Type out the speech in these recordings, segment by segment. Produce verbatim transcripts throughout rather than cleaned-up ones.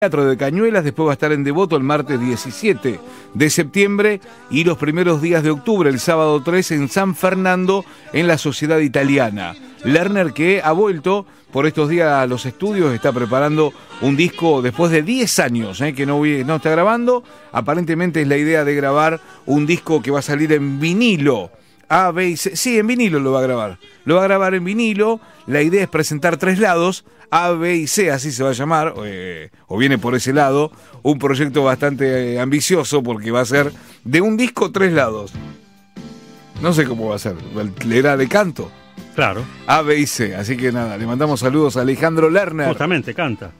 Teatro de Cañuelas, después va a estar en Devoto el martes diecisiete de septiembre y los primeros días de octubre, el sábado tres, en San Fernando, en la Sociedad Italiana. Lerner, que ha vuelto por estos días a los estudios, está preparando un disco después de diez años eh, que no, no está grabando. Aparentemente es la idea de grabar un disco que va a salir en vinilo. A, B y C. Sí, en vinilo lo va a grabar. Lo va a grabar en vinilo. La idea es presentar tres lados, A, B y C, así se va a llamar, eh, o viene por ese lado. Un proyecto bastante eh, ambicioso porque va a ser de un disco tres lados. No sé cómo va a ser. Leerá de canto. Claro. A, B y C. Así que nada, le mandamos saludos a Alejandro Lerner. Justamente, canta.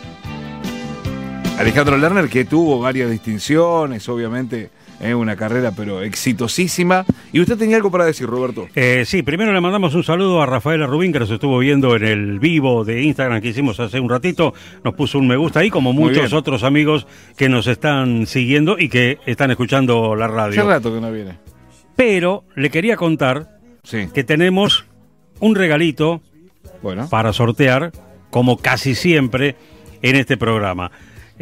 Alejandro Lerner, que tuvo varias distinciones, obviamente. Es una carrera pero exitosísima. Y usted tenía algo para decir, Roberto. Eh, sí, primero le mandamos un saludo a Rafaela Rubín, que nos estuvo viendo en el vivo de Instagram que hicimos hace un ratito. Nos puso un me gusta ahí, como muchos otros amigos que nos están siguiendo y que están escuchando la radio. Hace rato que no viene. Pero le quería contar sí. que tenemos un regalito bueno. para sortear, como casi siempre en este programa.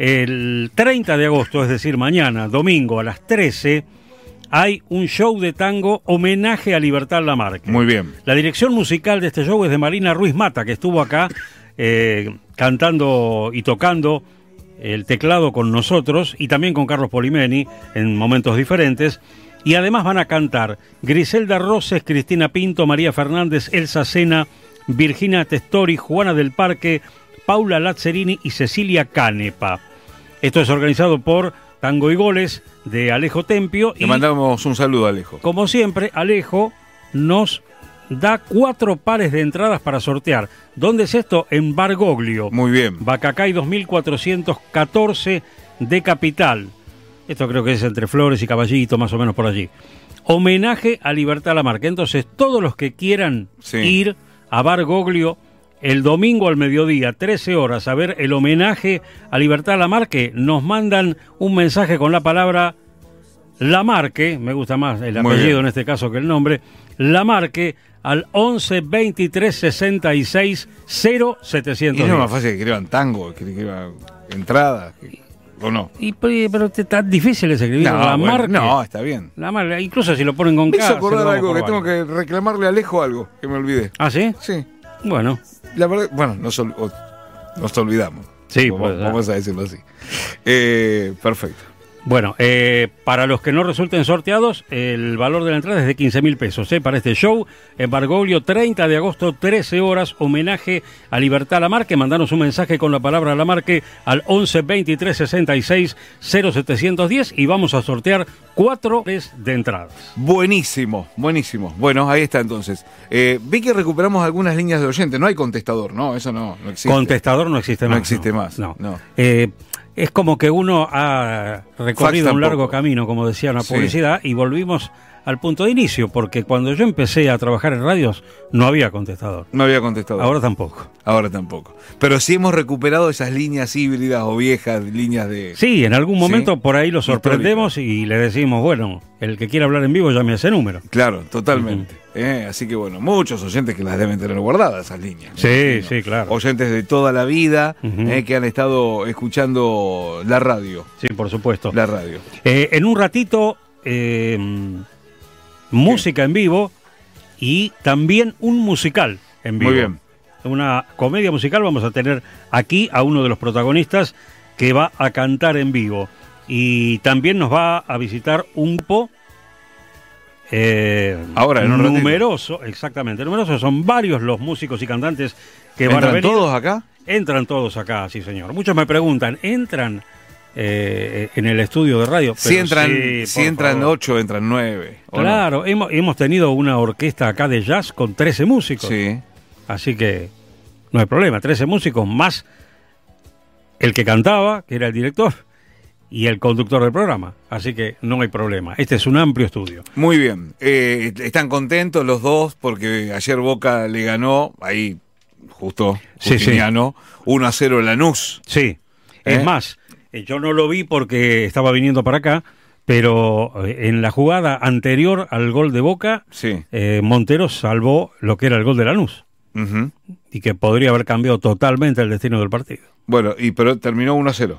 El treinta de agosto, es decir, mañana, domingo, a las trece, hay un show de tango homenaje a Libertad Lamarque. Muy bien. La dirección musical de este show es de Marina Ruiz Mata, que estuvo acá eh, cantando y tocando el teclado con nosotros, y también con Carlos Polimeni en momentos diferentes. Y además van a cantar Griselda Roses, Cristina Pinto, María Fernández, Elsa Sena, Virginia Testori, Juana del Parque, Paula Lazzarini y Cecilia Canepa. Esto es organizado por Tango y Goles de Alejo Tempio. Le mandamos un saludo a Alejo. Como siempre, Alejo nos da cuatro pares de entradas para sortear. ¿Dónde es esto? En Bargoglio. Muy bien. Bacacay dos mil cuatrocientos catorce de Capital. Esto creo que es entre Flores y Caballito, más o menos por allí. Homenaje a Libertad Lamarque. Entonces, todos los que quieran sí. ir a Bargoglio el domingo al mediodía, trece horas, a ver el homenaje a Libertad Lamarque, nos mandan un mensaje con la palabra Lamarque, me gusta más el apellido en este caso que el nombre, Lamarque, al once veintitrés sesenta y seis cero setecientos. Y no es más fácil que escriban tango, que escriban entrada, ¿o no? Y, pero está difícil es escribir no, Lamarque. Bueno, no, está bien. Lamarque, incluso si lo ponen con K. K. Me hizo acordar algo, que tengo que reclamarle a Alejo algo, que me olvidé. ¿Ah, sí? Sí. Bueno. La verdad, bueno, nos, ol, nos olvidamos. Sí, vamos, pues, vamos a decirlo así. Eh, perfecto. Bueno, eh, para los que no resulten sorteados, el valor de la entrada es de quince mil pesos, ¿eh? Para este show en Bargoglio, treinta de agosto, trece horas, homenaje a Libertad Lamarque. Mandanos un mensaje con la palabra Lamarque al once veintitrés sesenta y seis cero setecientos diez y vamos a sortear cuatro de entradas. Buenísimo, buenísimo. Bueno, ahí está entonces. Eh, vi que recuperamos algunas líneas de oyente. No hay contestador, ¿no? Eso no, no existe. Contestador no existe más. No existe no, más. No. no. Eh, Es como que uno ha recorrido un largo camino, como decía una publicidad, sí. y volvimos al punto de inicio, porque cuando yo empecé a trabajar en radios no había contestador. No había contestador. Ahora tampoco. Ahora tampoco. Pero sí hemos recuperado esas líneas híbridas o viejas líneas de... Sí, en algún momento ¿sí? por ahí lo sorprendemos Histórica. Y le decimos, bueno, el que quiera hablar en vivo llame a ese número. Claro, totalmente. Uh-huh. Eh, así que bueno, muchos oyentes que las deben tener guardadas esas líneas. Sí, sí, claro. Oyentes de toda la vida uh-huh. eh, que han estado escuchando la radio. Sí, por supuesto. La radio. Eh, en un ratito, eh, música en vivo y también un musical en vivo. Muy bien. Una comedia musical. Vamos a tener aquí a uno de los protagonistas que va a cantar en vivo. Y también nos va a visitar un grupo Eh, Ahora, en un numeroso, ratito. Exactamente, numeroso, son varios los músicos y cantantes que van a venir. ¿Entran todos acá? Entran todos acá, sí señor. Muchos me preguntan, ¿entran eh, en el estudio de radio? Si Pero entran, sí, si entran favor. ocho, entran nueve. Claro, no? hemos, hemos tenido una orquesta acá de jazz con trece músicos. Sí. Así que no hay problema, trece músicos más el que cantaba, que era el director, y el conductor del programa, así que no hay problema. Este es un amplio estudio. Muy bien, eh, están contentos los dos porque ayer Boca le ganó, ahí justo, Justiniano, sí, sí. uno a cero Lanús. Sí, ¿Eh? es más, yo no lo vi porque estaba viniendo para acá, pero en la jugada anterior al gol de Boca, sí. eh, Montero salvó lo que era el gol de Lanús. Uh-huh. Y que podría haber cambiado totalmente el destino del partido. Bueno, y pero terminó uno a cero.